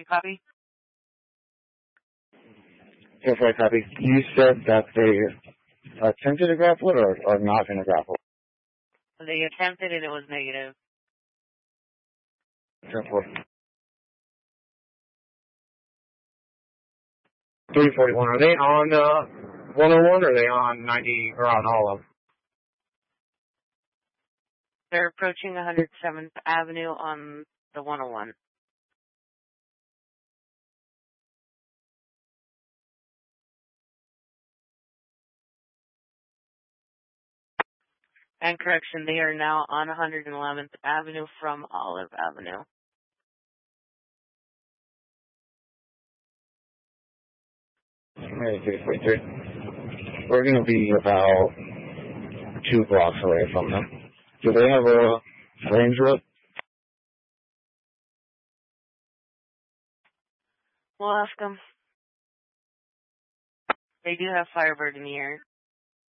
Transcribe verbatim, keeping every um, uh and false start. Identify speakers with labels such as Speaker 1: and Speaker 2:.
Speaker 1: you copy?
Speaker 2: Yes, I copy. You said that they attempted to grapple it or, or not going to grapple it?
Speaker 1: They attempted and it was negative.
Speaker 2: three forty-one. Are they on uh, one oh one or are they on ninety or on all of them?
Speaker 1: They're approaching one hundred seventh Avenue on the one oh one. And correction, they are now on one hundred eleventh Avenue from Olive Avenue.
Speaker 2: We're going to be about two blocks away from them. Do they have a range rope?
Speaker 1: We'll ask them. They do have Firebird in the air.